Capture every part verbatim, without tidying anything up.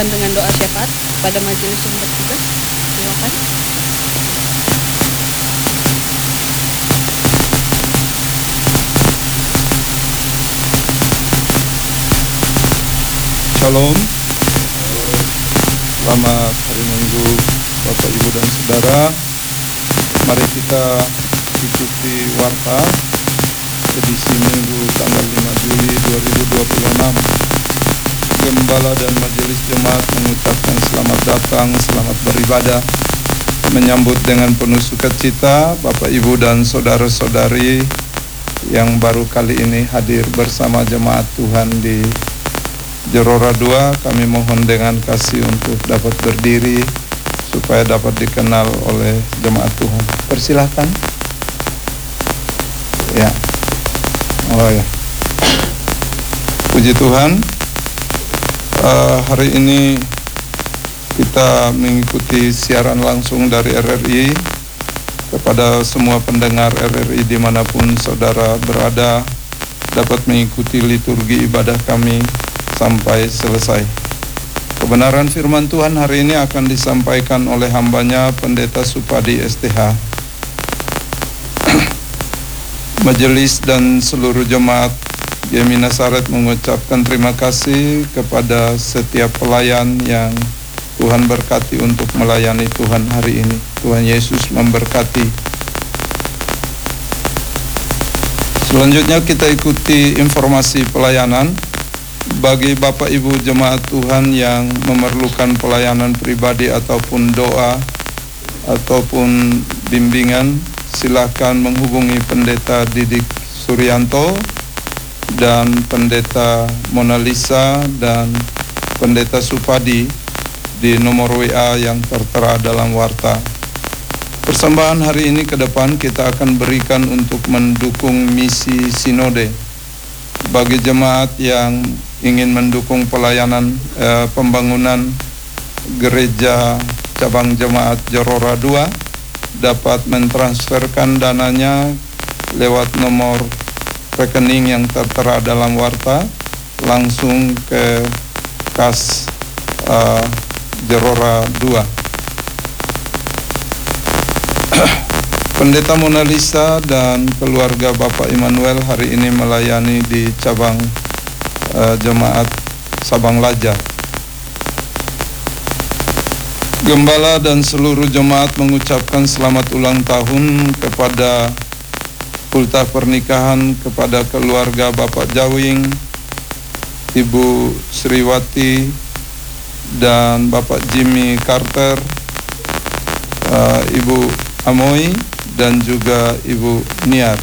Dengan doa syafaat pada majelis yang bertugas. Silakan. Shalom. Selamat hari Minggu Bapak Ibu dan Saudara. Mari kita ikuti warta edisi Minggu tanggal lima Juli dua ribu dua puluh enam. Gembala dan Majelis Jemaat mengucapkan selamat datang, selamat beribadah, menyambut dengan penuh sukacita Bapak Ibu dan saudara-saudari yang baru kali ini hadir bersama jemaat Tuhan di Jerora dua. Kami mohon dengan kasih untuk dapat berdiri supaya dapat dikenal oleh jemaat Tuhan. Persilahkan. Ya. Oh ya. Puji Tuhan. Uh, hari ini kita mengikuti siaran langsung dari R R I. Kepada semua pendengar R R I dimanapun saudara berada, dapat mengikuti liturgi ibadah kami sampai selesai. Kebenaran firman Tuhan hari ini akan disampaikan oleh hambanya Pendeta Supadi S T H. Majelis dan seluruh jemaat G M I Nazaret mengucapkan terima kasih kepada setiap pelayan yang Tuhan berkati untuk melayani Tuhan hari ini. Tuhan Yesus memberkati. Selanjutnya kita ikuti informasi pelayanan. Bagi Bapak Ibu jemaat Tuhan yang memerlukan pelayanan pribadi ataupun doa ataupun bimbingan, silakan menghubungi Pendeta Didik Suryanto dan Pendeta Mona Lisa dan Pendeta Supadi di nomor W A yang tertera dalam warta. Persembahan hari ini ke depan kita akan berikan untuk mendukung misi sinode. Bagi jemaat yang ingin mendukung pelayanan eh, pembangunan gereja cabang jemaat Jerora dua, dapat mentransferkan dananya lewat nomor rekening yang tertera dalam warta langsung ke kas uh, Jerora dua. Pendeta Mona Lisa dan keluarga Bapak Immanuel hari ini melayani di cabang uh, jemaat Sabang Laja. Gembala dan seluruh jemaat mengucapkan selamat ulang tahun kepada ultah pernikahan kepada keluarga Bapak Jawing, Ibu Sriwati dan Bapak Jimmy Carter, uh, Ibu Amoy dan juga Ibu Niar.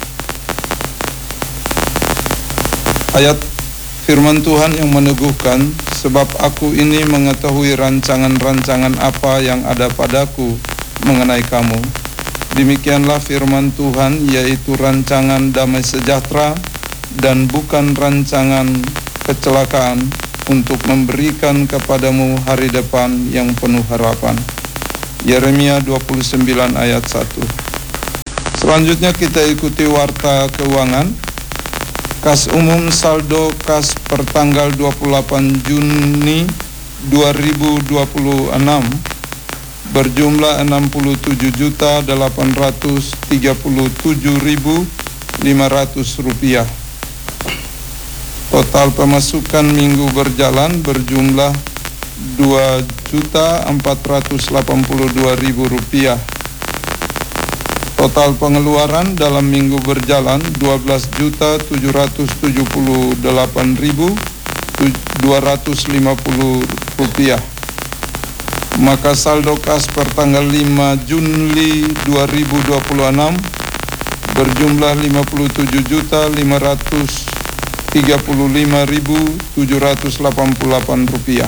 Ayat firman Tuhan yang meneguhkan, sebab aku ini mengetahui rancangan-rancangan apa yang ada padaku mengenai kamu. Demikianlah firman Tuhan, yaitu rancangan damai sejahtera dan bukan rancangan kecelakaan, untuk memberikan kepadamu hari depan yang penuh harapan. Yeremia dua puluh sembilan ayat satu. Selanjutnya kita ikuti warta keuangan. Kas umum saldo kas pertanggal dua puluh delapan Juni dua ribu dua puluh enam berjumlah enam puluh tujuh juta delapan ratus tiga puluh tujuh ribu lima ratus rupiah. Total pemasukan minggu berjalan berjumlah dua juta empat ratus delapan puluh dua ribu rupiah. Total pengeluaran dalam minggu berjalan dua belas juta tujuh ratus tujuh puluh delapan ribu dua ratus lima puluh rupiah. Maka saldo kas per tanggal lima Juli dua ribu dua puluh enam berjumlah lima puluh tujuh juta lima ratus tiga puluh lima ribu tujuh ratus delapan puluh delapan rupiah.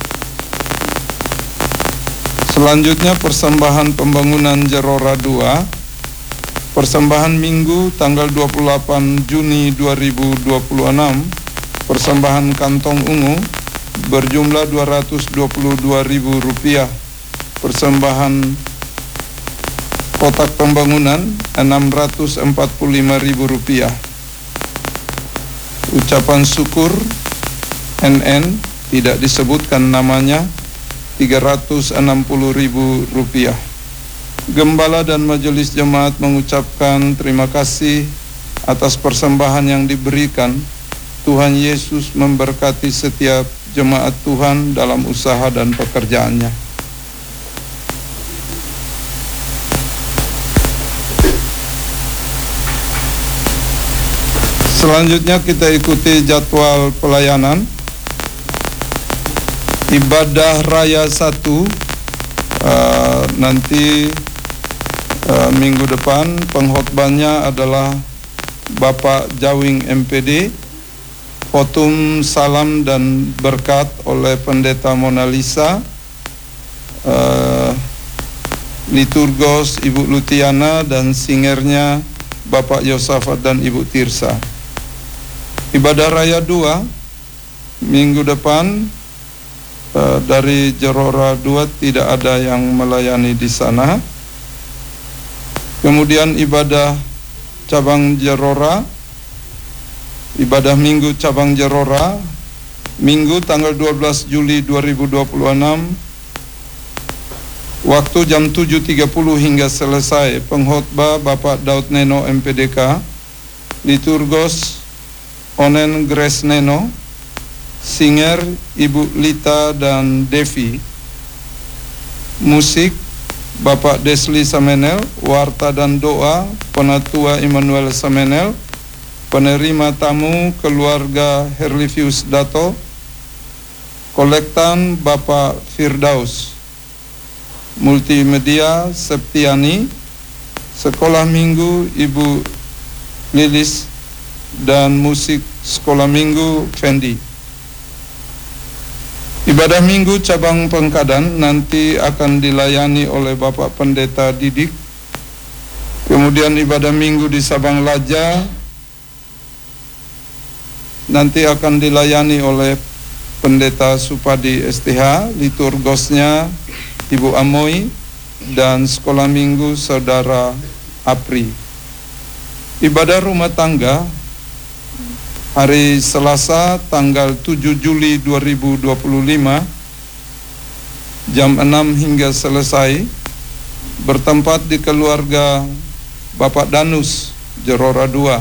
Selanjutnya persembahan pembangunan Jerora dua. Persembahan Minggu tanggal dua puluh delapan Juni dua ribu dua puluh enam, persembahan kantong ungu berjumlah dua ratus dua puluh dua ribu rupiah. Persembahan kotak pembangunan enam ratus empat puluh lima ribu rupiah. Ucapan syukur N N tidak disebutkan namanya, tiga ratus enam puluh ribu rupiah. Gembala dan majelis jemaat mengucapkan terima kasih atas persembahan yang diberikan. Tuhan Yesus memberkati setiap jemaat Tuhan dalam usaha dan pekerjaannya. Selanjutnya kita ikuti jadwal pelayanan. Ibadah Raya satu uh, nanti uh, minggu depan pengkhotbahnya adalah Bapak Jawing M P D. Khotum salam dan berkat oleh Pendeta Mona Lisa, uh, liturgos Ibu Lutiana, dan singernya Bapak Yosafat dan Ibu Tirsa. Ibadah Raya dua minggu depan uh, dari Jerora dua tidak ada yang melayani di sana. Kemudian ibadah cabang Jerora, ibadah Minggu cabang Jerora, Minggu tanggal dua belas Juli dua ribu dua puluh enam, waktu jam tujuh tiga puluh hingga selesai. Pengkhotbah Bapak Daud Neno M P D K, liturgos Onen Grace Neno, singer Ibu Lita dan Devi, musik Bapak Desli Samenel, warta dan doa Penatua Immanuel Samenel, penerima tamu keluarga Herlivius Dato, kolektan Bapak Firdaus, multimedia Septiani, sekolah minggu Ibu Lilis, dan musik sekolah minggu Fendi. Ibadah Minggu cabang Pengkadan nanti akan dilayani oleh Bapak Pendeta Didik. Kemudian ibadah Minggu di Sabang Laja nanti akan dilayani oleh Pendeta Supadi S T H, liturgosnya Ibu Amoy, dan sekolah minggu Saudara Apri. Ibadah rumah tangga hari Selasa tanggal tujuh Juli dua ribu dua puluh lima jam enam hingga selesai, bertempat di keluarga Bapak Danus Jerora dua.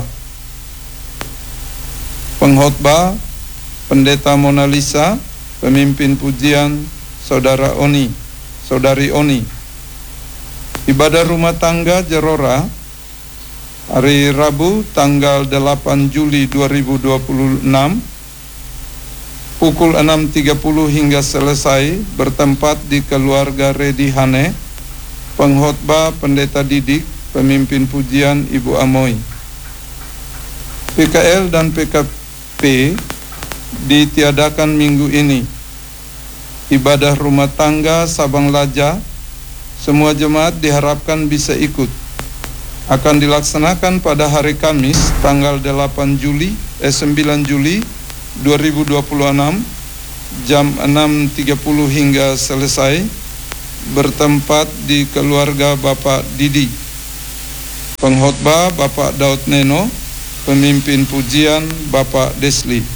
Pengkhotbah Pendeta Mona Lisa, pemimpin pujian Saudara Oni, Saudari Oni. Ibadah rumah tangga Jerora hari Rabu tanggal delapan Juli dua ribu dua puluh enam pukul enam tiga puluh hingga selesai, bertempat di keluarga Redi Hane. Pengkhotbah Pendeta Didik, pemimpin pujian Ibu Amoy. P K L dan P K P ditiadakan minggu ini. Ibadah rumah tangga Sabang Laja, semua jemaat diharapkan bisa ikut. Akan dilaksanakan pada hari Kamis tanggal delapan Juli eh sembilan Juli dua ribu dua puluh enam jam enam tiga puluh hingga selesai, bertempat di keluarga Bapak Didi. Pengkhotbah Bapak Daud Neno, pemimpin pujian Bapak Desli.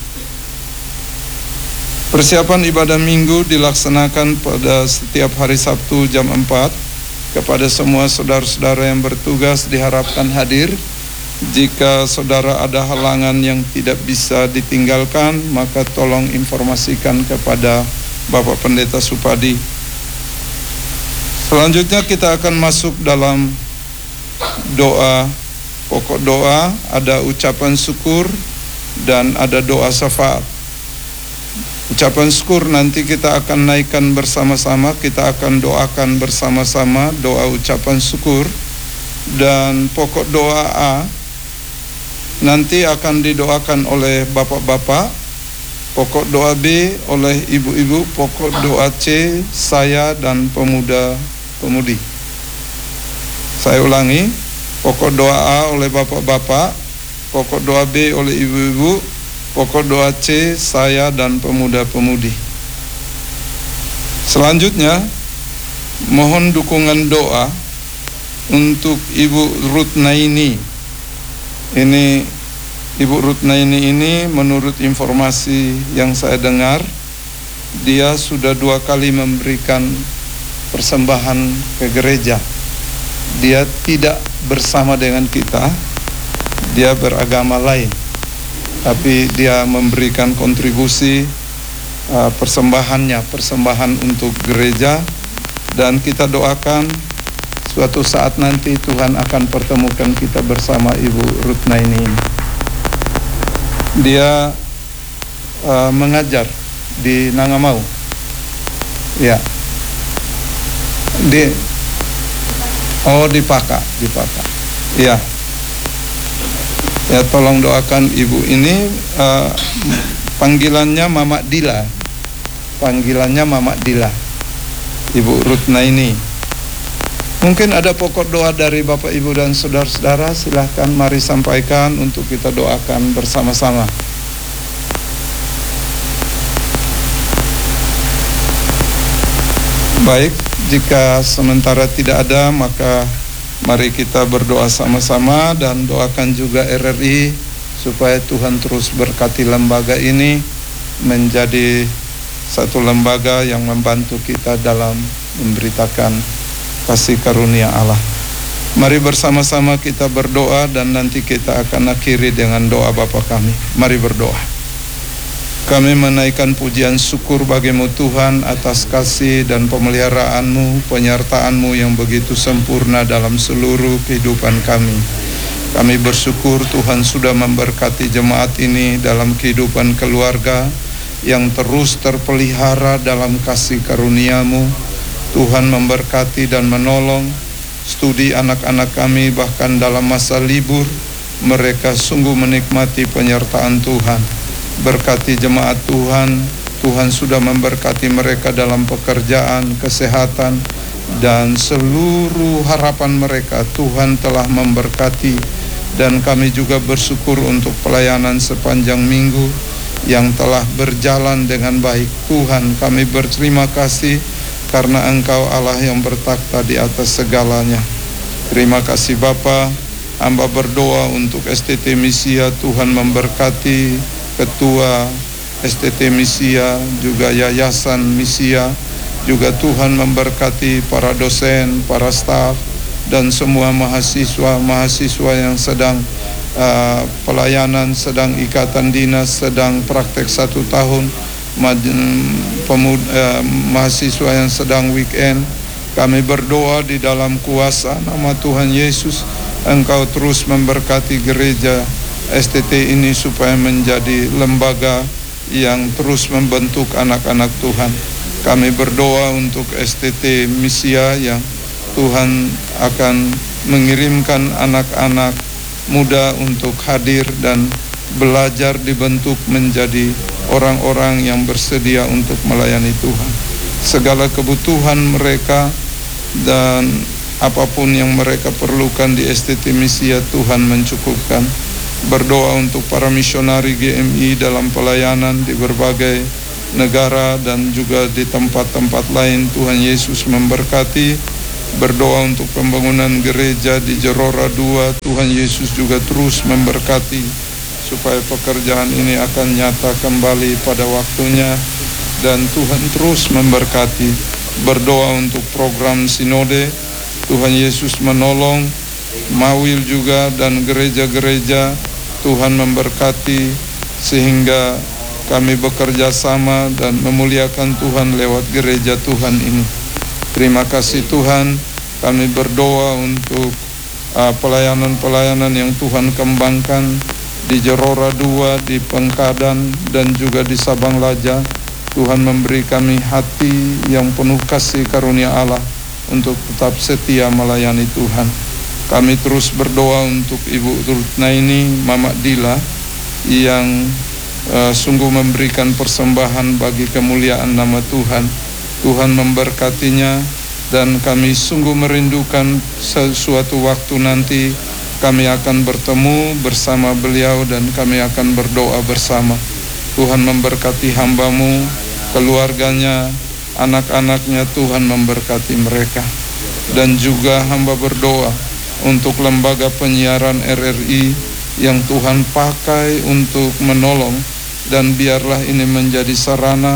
Persiapan ibadah Minggu dilaksanakan pada setiap hari Sabtu jam empat. Kepada semua saudara-saudara yang bertugas diharapkan hadir. Jika saudara ada halangan yang tidak bisa ditinggalkan, maka tolong informasikan kepada Bapak Pendeta Supadi. Selanjutnya kita akan masuk dalam doa. Pokok doa ada ucapan syukur dan ada doa syafaat. Ucapan syukur nanti kita akan naikkan bersama-sama, kita akan doakan bersama-sama doa ucapan syukur. Dan pokok doa A nanti akan didoakan oleh bapak-bapak, pokok doa B oleh ibu-ibu, pokok doa C saya dan pemuda-pemudi. Saya ulangi, pokok doa A oleh bapak-bapak, pokok doa B oleh ibu-ibu, pokok doa C saya dan pemuda-pemudi. Selanjutnya mohon dukungan doa untuk Ibu Ruth Naini. Ini Ibu Ruth Naini ini menurut informasi yang saya dengar dia sudah dua kali memberikan persembahan ke gereja. Dia tidak bersama dengan kita, dia beragama lain, tapi dia memberikan kontribusi uh, persembahannya, persembahan untuk gereja, dan kita doakan suatu saat nanti Tuhan akan pertemukan kita bersama Ibu Rutnaini. Dia uh, mengajar di Nangamau, ya, di oh di Paka, di Paka, ya. Ya, tolong doakan ibu ini. Uh, panggilannya Mama Dila, panggilannya Mama Dila, Ibu Rutnaini. Mungkin ada pokok doa dari Bapak Ibu dan saudara-saudara, silahkan mari sampaikan untuk kita doakan bersama-sama. Baik, jika sementara tidak ada, maka mari kita berdoa sama-sama dan doakan juga R R I supaya Tuhan terus berkati lembaga ini menjadi satu lembaga yang membantu kita dalam memberitakan kasih karunia Allah. Mari bersama-sama kita berdoa dan nanti kita akan akhiri dengan doa Bapa kami. Mari berdoa. Kami menaikkan pujian syukur bagimu Tuhan atas kasih dan pemeliharaanmu, penyertaanmu yang begitu sempurna dalam seluruh kehidupan kami. Kami bersyukur Tuhan sudah memberkati jemaat ini dalam kehidupan keluarga yang terus terpelihara dalam kasih karunia-Mu. Tuhan memberkati dan menolong studi anak-anak kami, bahkan dalam masa libur mereka sungguh menikmati penyertaan Tuhan. Berkati jemaat Tuhan, Tuhan sudah memberkati mereka dalam pekerjaan, kesehatan, dan seluruh harapan mereka Tuhan telah memberkati. Dan kami juga bersyukur untuk pelayanan sepanjang minggu yang telah berjalan dengan baik. Tuhan, kami berterima kasih karena Engkau Allah yang bertakhta di atas segalanya. Terima kasih Bapa. Hamba berdoa untuk S T T Misia, Tuhan memberkati Ketua S T T Misia, juga Yayasan Misia, juga Tuhan memberkati para dosen, para staf, dan semua mahasiswa-mahasiswa yang sedang uh, pelayanan, sedang ikatan dinas, sedang praktek satu tahun, pemuda, uh, mahasiswa yang sedang weekend. Kami berdoa di dalam kuasa nama Tuhan Yesus, Engkau terus memberkati gereja S T T ini supaya menjadi lembaga yang terus membentuk anak-anak Tuhan. Kami berdoa untuk S T T Misia yang Tuhan akan mengirimkan anak-anak muda untuk hadir dan belajar dibentuk menjadi orang-orang yang bersedia untuk melayani Tuhan. Segala kebutuhan mereka dan apapun yang mereka perlukan di S T T Misia Tuhan mencukupkan. Berdoa untuk para misionari G M I dalam pelayanan di berbagai negara dan juga di tempat-tempat lain. Tuhan Yesus memberkati. Berdoa untuk pembangunan gereja di Jerora dua. Tuhan Yesus juga terus memberkati supaya pekerjaan ini akan nyata kembali pada waktunya, dan Tuhan terus memberkati. Berdoa untuk program sinode. Tuhan Yesus menolong Mawil juga dan gereja-gereja. Tuhan memberkati sehingga kami bekerja sama dan memuliakan Tuhan lewat gereja Tuhan ini. Terima kasih Tuhan. Kami berdoa untuk uh, pelayanan-pelayanan yang Tuhan kembangkan di Jerora dua, di Pengkadan, dan juga di Sabang Laja. Tuhan memberi kami hati yang penuh kasih karunia Allah untuk tetap setia melayani Tuhan. Kami terus berdoa untuk Ibu Rutnaini, Mama Dila, yang uh, sungguh memberikan persembahan bagi kemuliaan nama Tuhan. Tuhan memberkatinya, dan kami sungguh merindukan sesuatu waktu nanti kami akan bertemu bersama beliau dan kami akan berdoa bersama. Tuhan memberkati hamba-Mu, keluarganya, anak-anaknya. Tuhan memberkati mereka. Dan juga hamba berdoa untuk lembaga penyiaran R R I yang Tuhan pakai untuk menolong, dan biarlah ini menjadi sarana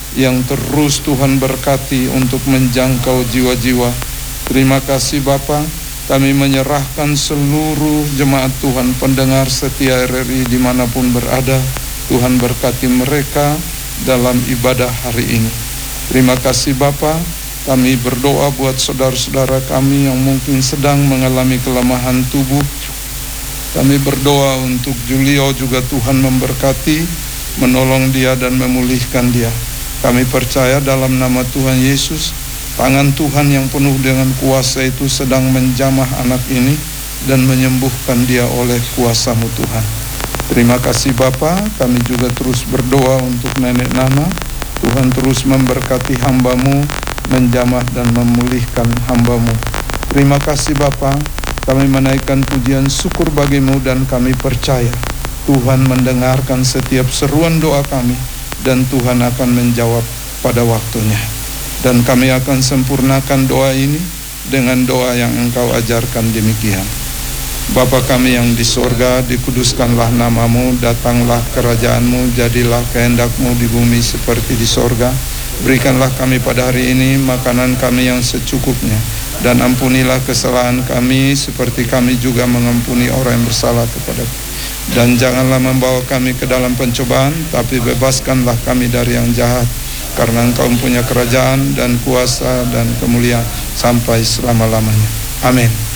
yang terus Tuhan berkati untuk menjangkau jiwa-jiwa. Terima kasih Bapa, kami menyerahkan seluruh jemaat Tuhan, pendengar setia R R I dimanapun berada. Tuhan berkati mereka dalam ibadah hari ini. Terima kasih Bapa, kami berdoa buat saudara-saudara kami yang mungkin sedang mengalami kelemahan tubuh. Kami berdoa untuk Julio juga Tuhan memberkati, menolong dia dan memulihkan dia. Kami percaya dalam nama Tuhan Yesus, tangan Tuhan yang penuh dengan kuasa itu sedang menjamah anak ini dan menyembuhkan dia oleh kuasa-Mu Tuhan. Terima kasih Bapa, kami juga terus berdoa untuk nenek Nana. Tuhan terus memberkati hamba-Mu, menjamah dan memulihkan hamba-Mu. Terima kasih Bapa, kami menaikkan pujian syukur bagi-Mu dan kami percaya Tuhan mendengarkan setiap seruan doa kami dan Tuhan akan menjawab pada waktunya. Dan kami akan sempurnakan doa ini dengan doa yang Engkau ajarkan demikian. Bapa kami yang di sorga, dikuduskanlah nama-Mu, datanglah kerajaan-Mu, jadilah kehendak-Mu di bumi seperti di sorga. Berikanlah kami pada hari ini makanan kami yang secukupnya, dan ampunilah kesalahan kami seperti kami juga mengampuni orang yang bersalah kepada kami. Dan janganlah membawa kami ke dalam pencobaan, tapi bebaskanlah kami dari yang jahat. Karena Engkau punya kerajaan dan kuasa dan kemuliaan sampai selama-lamanya. Amin.